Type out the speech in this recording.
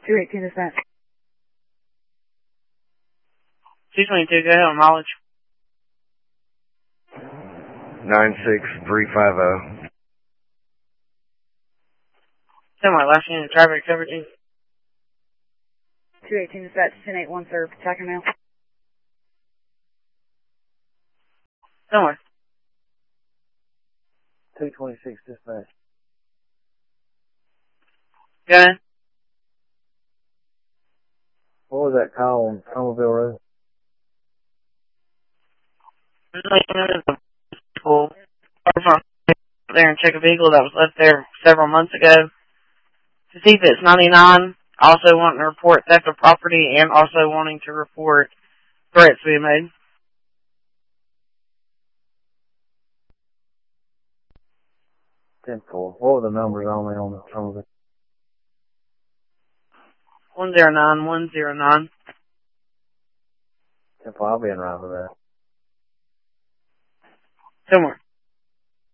218 dispatch. 222, go ahead on mileage. 96350. Semi, last unit, traffic coverage. 218 dispatch, 1081, sir. Tracker mail. Somewhere. 226 dispatch. Go ahead. What was that call on Somerville Road? There and check a vehicle that was left there several months ago to see if it's 99. Also wanting to report theft of property and also wanting to report threats being made. 10-4. What were the numbers only on the Somerville? 109. 10-4. I'll be in right with that. Somewhere.